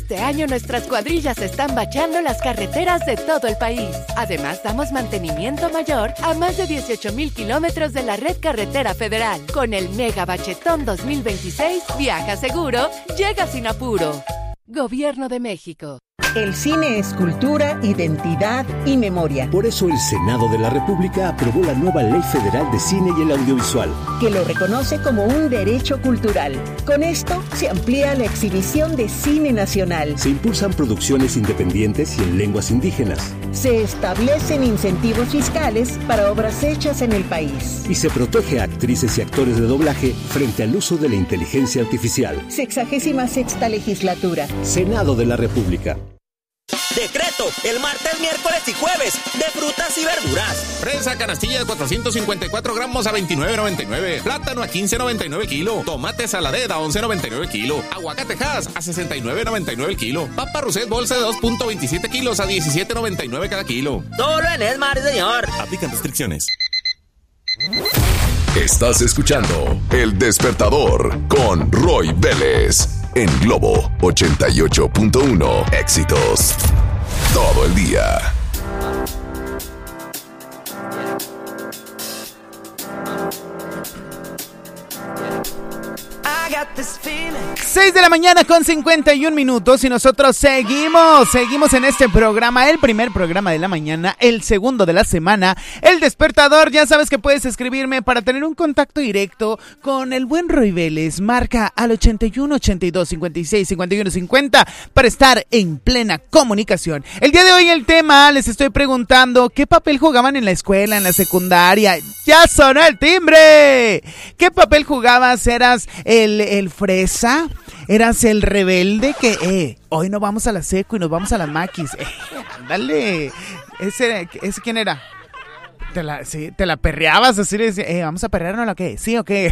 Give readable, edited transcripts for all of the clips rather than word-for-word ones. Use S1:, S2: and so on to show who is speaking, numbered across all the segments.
S1: Este año nuestras cuadrillas están bachando las carreteras de todo el país. Además, damos mantenimiento mayor a más de 18,000 kilómetros de la red carretera federal. Con el Mega Bachetón 2026, viaja seguro, llega sin apuro. Gobierno de México.
S2: El cine es cultura, identidad y memoria.
S3: Por eso el Senado de la República aprobó la nueva Ley Federal de Cine y el Audiovisual,
S2: que lo reconoce como un derecho cultural. Con esto se amplía la exhibición de cine nacional.
S3: Se impulsan producciones independientes y en lenguas indígenas.
S2: Se establecen incentivos fiscales para obras hechas en el país.
S3: Y se protege a actrices y actores de doblaje frente al uso de la inteligencia artificial.
S2: 66ª legislatura.
S3: Senado de la República.
S4: Decreto, el martes, miércoles y jueves, de frutas y verduras.
S5: Fresa canastilla de 454 gramos a $29.99. Plátano a $15.99 el kilo. Tomate saladera a $11.99 el kilo. Aguacate Hass a $69.99 el kilo. Papa Roset bolsa de 2.27 kilos a $17.99 cada kilo.
S4: Solo en Esmar, señor.
S5: Aplican restricciones.
S6: Estás escuchando El Despertador con Roy Vélez en Globo 88.1. Éxitos todo el día.
S7: 6 de la mañana con 51 minutos y nosotros seguimos en este programa, el primer programa de la mañana, el segundo de la semana, El Despertador. Ya sabes que puedes escribirme para tener un contacto directo con el buen Roy Vélez. Marca al 81 82 56 51 50 para estar en plena comunicación. El día de hoy el tema, les estoy preguntando ¿qué papel jugaban en la escuela, en la secundaria? ¡Ya sonó el timbre! ¿Qué papel jugabas? ¿Eras el fresa? ¿Eras el rebelde que, hoy no vamos a la seco y nos vamos a las maquis? Ándale. ¿Ese quién era? Te la perreabas así, le decía, ¿vamos a perrearnos o qué? ¿Sí o qué?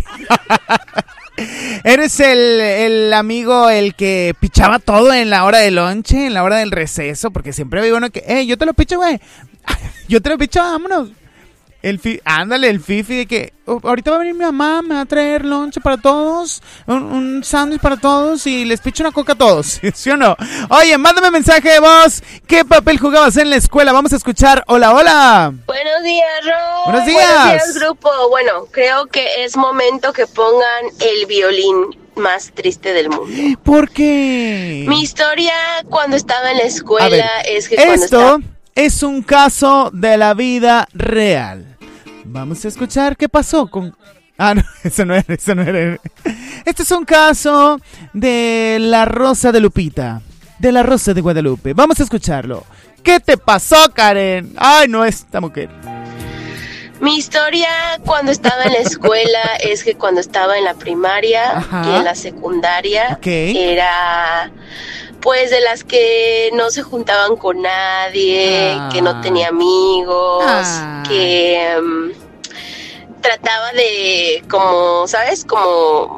S7: ¿Eres el amigo, el que pichaba todo en la hora del lonche, en la hora del receso? Porque siempre había uno que, yo te lo picho, güey. Yo te lo picho, vámonos. Ándale, el fifi de que ahorita va a venir mi mamá, me va a traer lonche para todos, un sándwich para todos y les picho una coca a todos, ¿sí o no? Oye, mándame mensaje de voz, ¿qué papel jugabas en la escuela? Vamos a escuchar, hola.
S8: Buenos días, Ro.
S7: Buenos días,
S8: grupo. Bueno, creo que es momento que pongan el violín más triste del mundo.
S7: ¿Por qué?
S8: Mi historia cuando estaba en la escuela es que
S7: esto es un caso de la vida real. Vamos a escuchar qué pasó con... no, eso no era. Este es un caso de la Rosa de Lupita, de la Rosa de Guadalupe. Vamos a escucharlo. ¿Qué te pasó, Karen? Ay, no, esta mujer.
S8: Mi historia cuando estaba en la escuela es que cuando estaba en la primaria y en la secundaria era... pues de las que no se juntaban con nadie, que no tenía amigos, que trataba de, como, ¿sabes? Como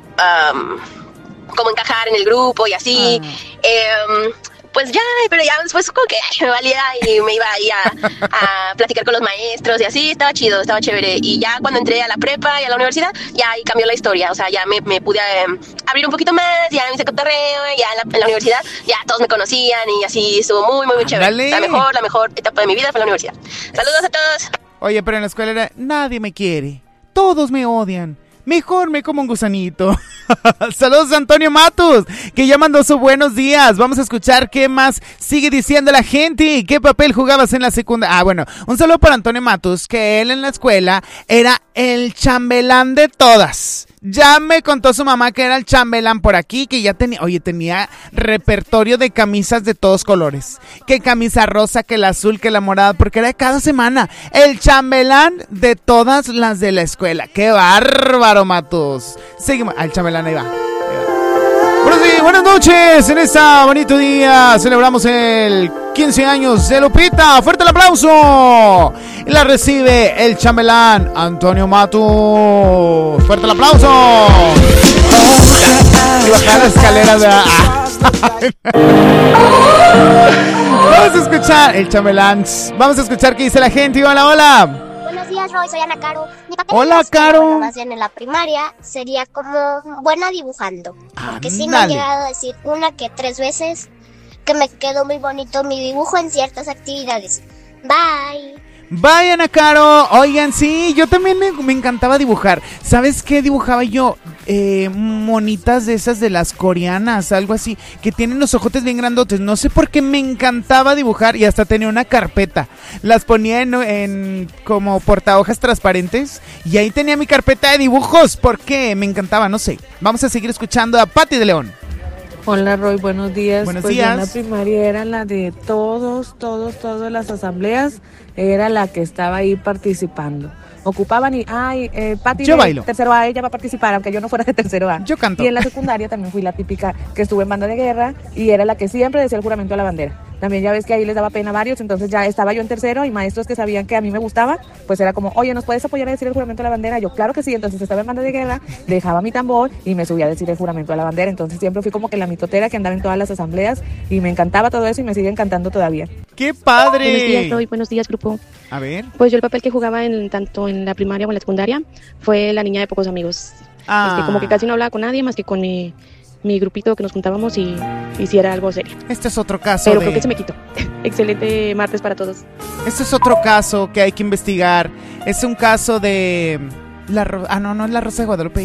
S8: encajar en el grupo y así. Pues ya, pero ya después como que me valía y me iba ahí a platicar con los maestros y así, estaba chido, estaba chévere. Y ya cuando entré a la prepa y a la universidad, ya ahí cambió la historia, o sea, ya me pude abrir un poquito más, ya me hice cotorreo, ya en la universidad ya todos me conocían y así estuvo muy chévere. La mejor etapa de mi vida fue la universidad. Saludos a todos.
S7: Oye, pero en la escuela era, nadie me quiere, todos me odian. Mejor me como un gusanito. Saludos a Antonio Matus, que ya mandó su buenos días. Vamos a escuchar qué más sigue diciendo la gente. ¿Qué papel jugabas en la secundaria? Bueno, un saludo para Antonio Matus, que él en la escuela era el chambelán de todas. Ya me contó su mamá que era el chambelán por aquí, que ya tenía repertorio de camisas de todos colores. Que camisa rosa, que la azul, que la morada, porque era de cada semana. El chambelán de todas las de la escuela. ¡Qué bárbaro, Matos! Seguimos. Al chambelán, ahí va. Buenas noches, en este bonito día celebramos el 15 años de Lupita. Fuerte el aplauso. Y la recibe el chambelán Antonio Matus. Fuerte el aplauso. Y bajar las escaleras. Vamos a escuchar el chambelán. Vamos a escuchar qué dice la gente. Hola.
S9: Buenos buenos días, Roy, soy Ana Caro. Mi papel
S7: Hola, Caro.
S9: bueno, más bien en la primaria sería como buena dibujando. Porque sí me han llegado a decir 1 que 3 veces que me quedó muy bonito mi dibujo en ciertas actividades. Bye.
S7: Bye, Ana Caro. Oigan, sí, yo también me encantaba dibujar. ¿Sabes qué dibujaba yo? Monitas de esas de las coreanas, algo así, que tienen los ojotes bien grandotes. No sé por qué me encantaba dibujar y hasta tenía una carpeta. Las ponía en como portahojas transparentes y ahí tenía mi carpeta de dibujos porque me encantaba, no sé. Vamos a seguir escuchando a Pati de León.
S10: Hola Roy, buenos días.
S7: Buenos
S10: pues
S7: días.
S10: Yo en la primaria era la de todas las asambleas, era la que estaba ahí participando. Ocupaban y, Pati
S7: yo
S10: de
S7: bailo.
S10: tercero A, ella va a participar, aunque yo no fuera de tercero A.
S7: Yo canto.
S10: Y en la secundaria también fui la típica que estuve en banda de guerra y era la que siempre decía el juramento a la bandera. También ya ves que ahí les daba pena a varios, entonces ya estaba yo en tercero y maestros que sabían que a mí me gustaba, pues era como, oye, ¿nos puedes apoyar a decir el juramento a la bandera? Yo, claro que sí, entonces estaba en banda de guerra, dejaba mi tambor y me subía a decir el juramento a la bandera, entonces siempre fui como que la mitotera que andaba en todas las asambleas y me encantaba todo eso y me sigue encantando todavía.
S7: ¡Qué padre!
S11: Buenos días, Roy, buenos días, grupo.
S7: A ver.
S11: Pues yo el papel que jugaba tanto en la primaria como en la secundaria fue la niña de pocos amigos. Como que casi no hablaba con nadie más que con mi grupito que nos juntábamos y hiciera algo serio.
S7: Este es otro caso
S11: pero creo que se me quitó. Excelente martes para todos.
S7: Este es otro caso que hay que investigar. Es un caso de... no es La Rosa de Guadalupe.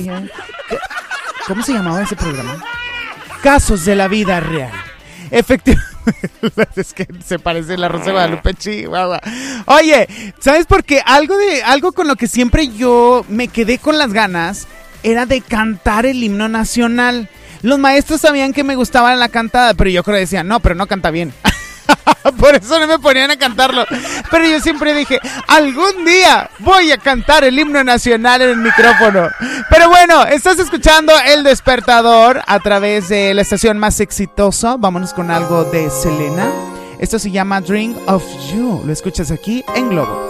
S7: ¿Cómo se llamaba ese programa? Casos de la vida real. Efectivamente. Es que se parece a La Rosa de Guadalupe, Chihuahua. Oye, ¿sabes por qué? Algo con lo que siempre yo me quedé con las ganas era de cantar el himno nacional. Los maestros sabían que me gustaba la cantada, pero yo creo que decían, no, pero no canta bien. Por eso no me ponían a cantarlo. Pero yo siempre dije, algún día voy a cantar el himno nacional en el micrófono. Pero bueno, estás escuchando El Despertador a través de la estación más exitosa. Vámonos con algo de Selena. Esto se llama Dream of You. Lo escuchas aquí en Globo.